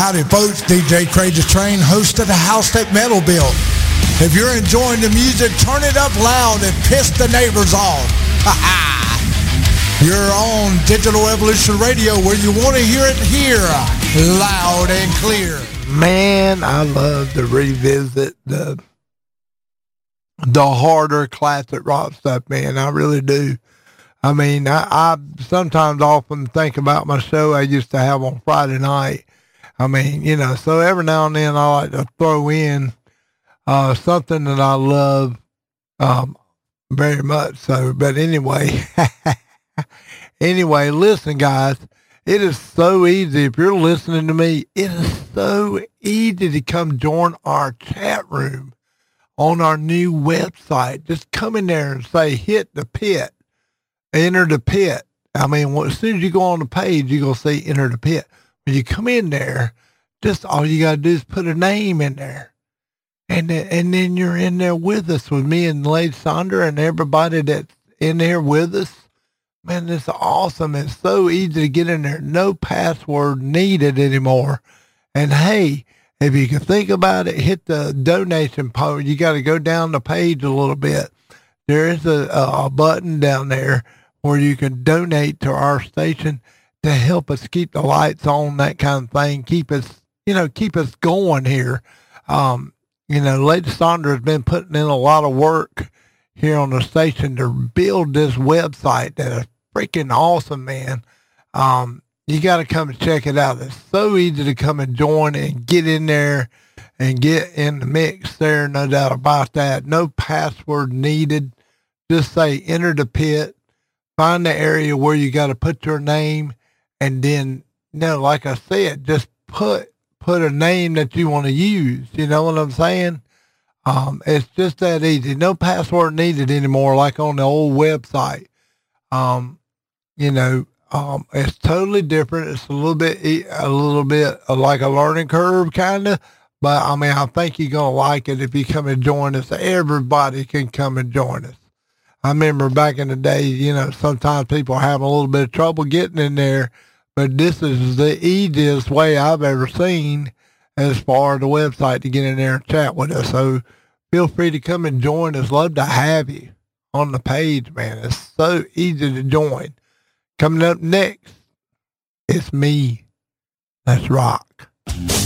Howdy, folks. DJ Crazy Train, host of the House That Metal Built. If you're enjoying the music, turn it up loud and piss the neighbors off. You're on Digital Evolution Radio, where you want to hear it here, loud and clear. Man, I love to revisit the harder classic rock stuff, man. I really do. I mean, I sometimes often think about my show I used to have on Friday night. I mean, you know, so every now and then I like to throw in something that I love very much so. But anyway, listen, guys, it is so easy. If you're listening to me, it is so easy to come join our chat room on our new website. Just come in there and say, hit the pit, enter the pit. I mean, as soon as you go on the page, you're going to say enter the pit. When you come in there, just all you got to do is put a name in there. And then you're in there with us, with me and Lady Sandra and everybody that's in there with us. Man, it's awesome. It's so easy to get in there. No password needed anymore. And hey, if you can think about it, hit the donation part. You got to go down the page a little bit. There is a button down there where you can donate to our station to help us keep the lights on, that kind of thing. Keep us going here. Lady Sandra has been putting in a lot of work here on the station to build this website that is freaking awesome, man. You got to come and check it out. It's so easy to come and join and get in there and get in the mix there. No doubt about that. No password needed. Just say enter the pit. Find the area where you got to put your name. And then, like I said, just put a name that you want to use. You know what I'm saying? It's just that easy. No password needed anymore, like on the old website. It's totally different. It's a little bit like a learning curve, kind of. But I mean, I think you're gonna like it if you come and join us. Everybody can come and join us. I remember back in the day, sometimes people have a little bit of trouble getting in there. But this is the easiest way I've ever seen as far as the website to get in there and chat with us. So feel free to come and join us. Love to have you on the page, man. It's so easy to join. Coming up next, it's me. Let's rock.